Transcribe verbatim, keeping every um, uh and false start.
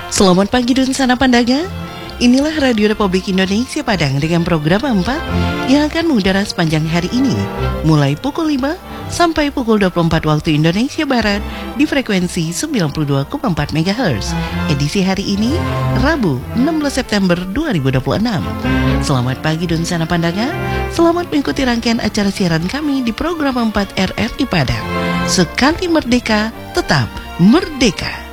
Selamat pagi dan sana Pandaga. Inilah Radio Republik Indonesia Padang dengan program empat yang akan mengudara sepanjang hari ini, mulai pukul lima sampai pukul dua puluh empat waktu Indonesia Barat di frekuensi sembilan puluh dua koma empat megahertz. Edisi hari ini, Rabu enam belas September dua ribu dua puluh enam. Selamat pagi dan sana Pandaga. Selamat mengikuti rangkaian acara siaran kami di program empat R R I Padang. Sekali merdeka, tetap merdeka.